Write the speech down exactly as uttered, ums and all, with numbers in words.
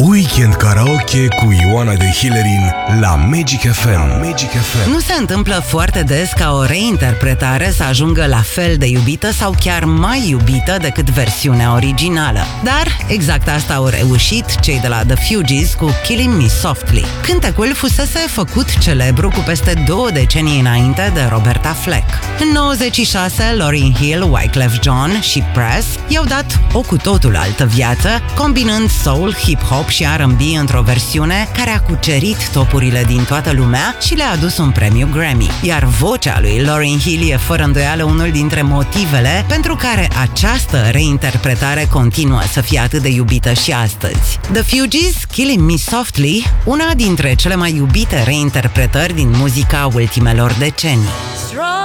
Weekend Karaoke cu Ioana de Hillerin la Magic F M. Magic F M. Nu se întâmplă foarte des ca o reinterpretare să ajungă la fel de iubită sau chiar mai iubită decât versiunea originală. Dar exact asta au reușit cei de la The Fugees cu Killing Me Softly. Cântecul fusese făcut celebru cu peste două decenii înainte de Roberta Fleck. În nouăzeci și șase, Lauryn Hill, Wyclef Jean și Press i-au dat o cu totul altă viață, combinând soul, hip-hop și R and B într-o versiune care a cucerit topurile din toată lumea și le-a adus un premiu Grammy. Iar vocea lui Lauryn Hill e fără îndoială unul dintre motivele pentru care această reinterpretare continuă să fie atât de iubită și astăzi. The Fugees, Killing Me Softly, una dintre cele mai iubite reinterpretări din muzica ultimelor decenii.